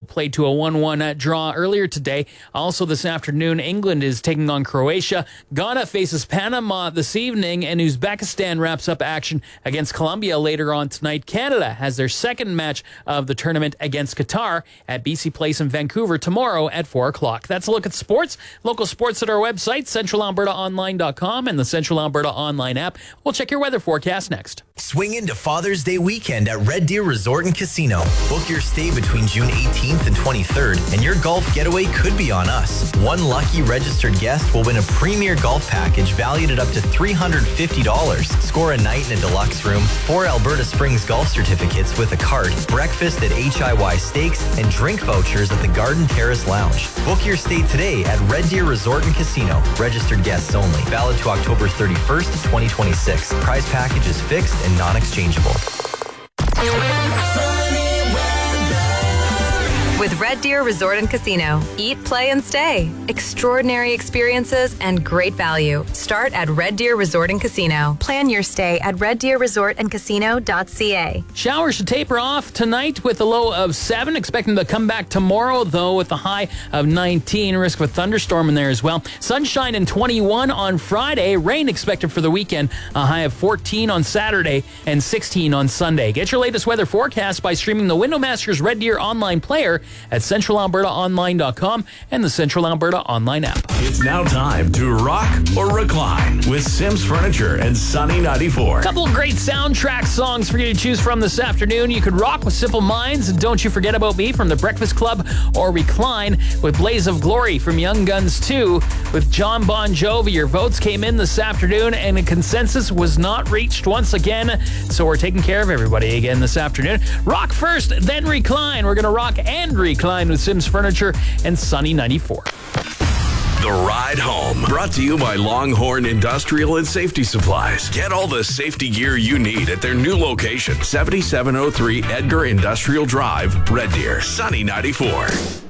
played to a 1-1 draw earlier today. Also this afternoon, England is taking on Croatia. Ghana faces Panama this evening, and Uzbekistan wraps up action against Colombia later on tonight. Canada has their second match of the tournament against Qatar at BC Place in Vancouver tomorrow at 4 o'clock. That's a look at sports. Local sports at our website, centralalbertaonline.com, and the Central Alberta Online app. We'll check your weather forecast next. Swing into Father's Day weekend at Red Deer Resort and Casino. Book your stay between June 18th and 23rd, and your golf getaway could be on us. One lucky registered guest will win a premier golf package valued at up to $350. Score a night in a deluxe room, 4 Alberta Springs golf certificates with a cart, breakfast at HIY Steaks, and drink vouchers at the Garden Terrace Lounge. Book your stay today at Red Deer Resort and Casino. Registered guests only. Valid to October 31st, 2026. Prize package is fixed and non-exchangeable. With Red Deer Resort and Casino. Eat, play, and stay. Extraordinary experiences and great value. Start at Red Deer Resort and Casino. Plan your stay at reddeerresortandcasino.ca. Showers should taper off tonight with a low of 7. Expecting to come back tomorrow, though, with a high of 19. Risk of a thunderstorm in there as well. Sunshine and 21 on Friday. Rain expected for the weekend. A high of 14 on Saturday and 16 on Sunday. Get your latest weather forecast by streaming the Windowmasters Red Deer online player at centralalbertaonline.com and the Central Alberta Online app. It's now time to rock or recline with Sims Furniture and Sunny 94. A couple of great soundtrack songs for you to choose from this afternoon. You could rock with Simple Minds and Don't You Forget About Me from The Breakfast Club, or recline with Blaze of Glory from Young Guns 2 with John Bon Jovi. Your votes came in this afternoon and a consensus was not reached once again, so we're taking care of everybody again this afternoon. Rock first, then recline. We're going to rock and recline with Sims Furniture and Sunny 94. The Ride Home, brought to you by Longhorn Industrial and Safety Supplies. Get all the safety gear you need at their new location, 7703 Edgar Industrial Drive, Red Deer. Sunny 94.